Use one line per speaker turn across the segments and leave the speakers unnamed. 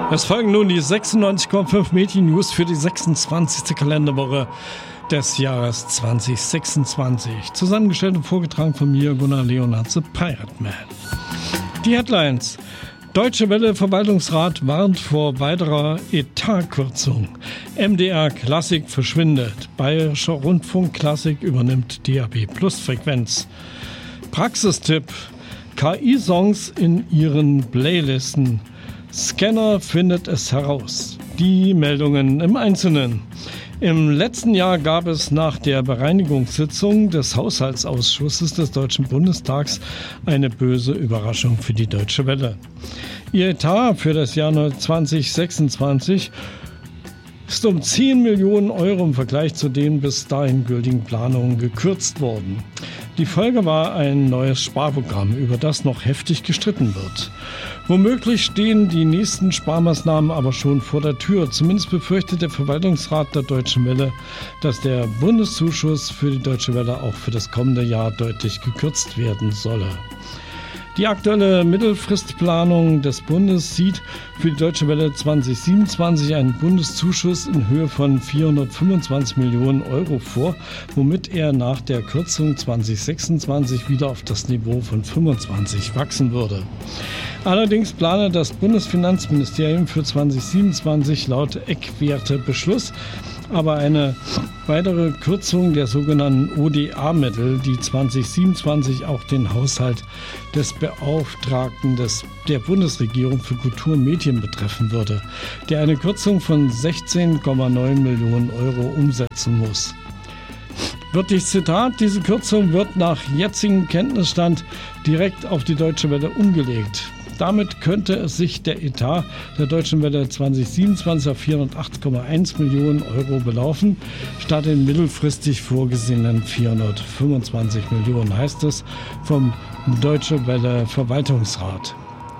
Es folgen nun die 96,5 Mädchen-News für die 26. Kalenderwoche des Jahres 2026. Zusammengestellt und vorgetragen von mir, Gunnar Leonard, the Pirate Man. Die Headlines. Deutsche Welle Verwaltungsrat warnt vor weiterer Etatkürzung. MDR Klassik verschwindet. Bayerischer Rundfunk Klassik übernimmt DAB Plus Frequenz. Praxistipp. KI-Songs in ihren Playlisten. Scanner findet es heraus. Die Meldungen im Einzelnen. Im letzten Jahr gab es nach der Bereinigungssitzung des Haushaltsausschusses des Deutschen Bundestags eine böse Überraschung für die Deutsche Welle. Ihr Etat für das Jahr 2026 ist um 10 Millionen Euro im Vergleich zu den bis dahin gültigen Planungen gekürzt worden. Die Folge war ein neues Sparprogramm, über das noch heftig gestritten wird. Womöglich stehen die nächsten Sparmaßnahmen aber schon vor der Tür. Zumindest befürchtet der Verwaltungsrat der Deutschen Welle, dass der Bundeszuschuss für die Deutsche Welle auch für das kommende Jahr deutlich gekürzt werden solle. Die aktuelle Mittelfristplanung des Bundes sieht für die Deutsche Welle 2027 einen Bundeszuschuss in Höhe von 425 Millionen Euro vor, womit er nach der Kürzung 2026 wieder auf das Niveau von 25 wachsen würde. Allerdings plane das Bundesfinanzministerium für 2027 laut Eckwertebeschluss aber eine weitere Kürzung der sogenannten ODA-Mittel, die 2027 auch den Haushalt des Beauftragten der Bundesregierung für Kultur und Medien betreffen würde, der eine Kürzung von 16,9 Millionen Euro umsetzen muss. Wörtlich Zitat, diese Kürzung wird nach jetzigem Kenntnisstand direkt auf die Deutsche Welle umgelegt. Damit könnte es sich der Etat der Deutschen Welle 2027 auf 408,1 Millionen Euro belaufen, statt den mittelfristig vorgesehenen 425 Millionen, heißt es vom Deutsche Welle Verwaltungsrat.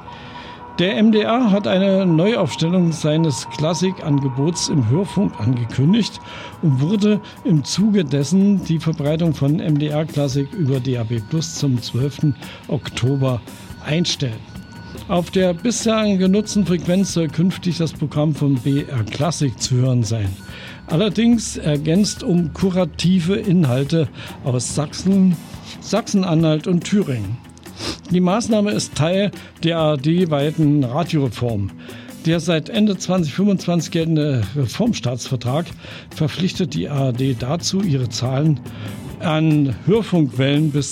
Der MDR hat eine Neuaufstellung seines Klassikangebots im Hörfunk angekündigt und wurde im Zuge dessen die Verbreitung von MDR Klassik über DAB Plus zum 12. Oktober einstellen. Auf der bisher genutzten Frequenz soll künftig das Programm von BR Klassik zu hören sein. Allerdings ergänzt um kurative Inhalte aus Sachsen, Sachsen-Anhalt und Thüringen. Die Maßnahme ist Teil der ARD-weiten Radioreform. Der seit Ende 2025 geltende Reformstaatsvertrag verpflichtet die ARD dazu, ihre Zahlen an Hörfunkwellen bis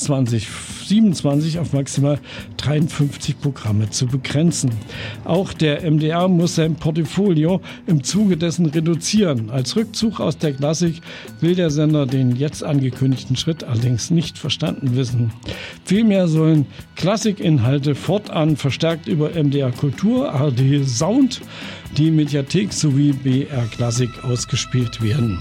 2027 auf maximal 53 Programme zu begrenzen. Auch der MDR muss sein Portfolio im Zuge dessen reduzieren. Als Rückzug aus der Klassik will der Sender den jetzt angekündigten Schritt allerdings nicht verstanden wissen. Vielmehr sollen Klassikinhalte fortan verstärkt über MDR Kultur, ARD Sound, die Mediathek sowie BR Klassik ausgespielt werden.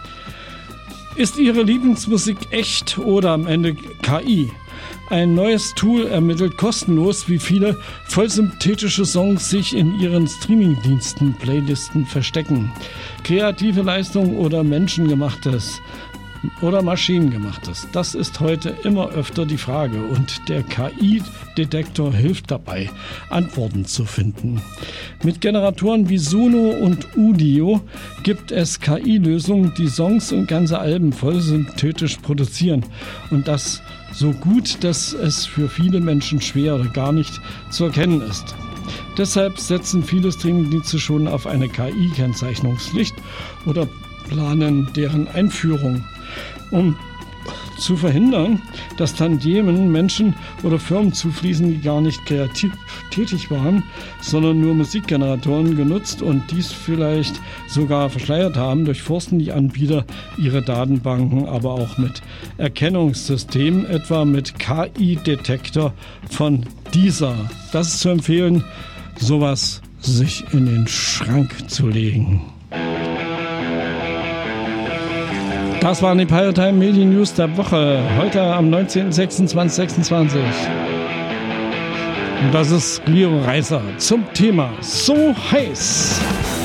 Ist Ihre Lieblingsmusik echt oder am Ende KI? Ein neues Tool ermittelt kostenlos, wie viele vollsynthetische Songs sich in Ihren Streamingdiensten, Playlisten verstecken. Kreative Leistung oder menschengemachtes oder maschinengemachtes. Das ist heute immer öfter die Frage und der KI-Detektor hilft dabei, Antworten zu finden. Mit Generatoren wie Suno und Udio gibt es KI-Lösungen, die Songs und ganze Alben voll synthetisch produzieren und das so gut, dass es für viele Menschen schwer oder gar nicht zu erkennen ist. Deshalb setzen viele Streamingdienste schon auf eine KI-Kennzeichnungspflicht oder planen deren Einführung. Um zu verhindern, dass Tantiemen Menschen oder Firmen zufließen, die gar nicht kreativ tätig waren, sondern nur Musikgeneratoren genutzt und dies vielleicht sogar verschleiert haben, durchforsten die Anbieter ihre Datenbanken, aber auch mit Erkennungssystemen, etwa mit KI-Detektor von Deezer. Das ist zu empfehlen, sowas sich in den Schrank zu legen. Das waren die Pirate Time Medien News der Woche, heute am 19.06.2026. Und das ist Leo Reiser zum Thema So heiß.